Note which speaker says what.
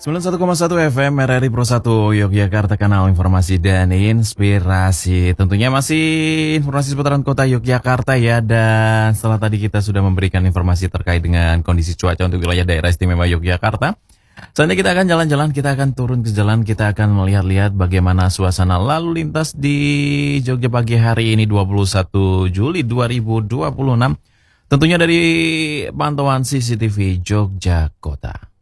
Speaker 1: 91,1 FM RRI Pro 1 Yogyakarta, kanal informasi dan inspirasi. Tentunya masih informasi seputaran kota Yogyakarta ya. Dan setelah tadi kita sudah memberikan informasi terkait dengan kondisi cuaca untuk wilayah daerah istimewa Yogyakarta, saatnya kita akan jalan-jalan, kita akan turun ke jalan, kita akan melihat-lihat bagaimana suasana lalu lintas di Jogja pagi hari ini 21 Juli 2026. Tentunya dari pantauan CCTV Jogja Kota.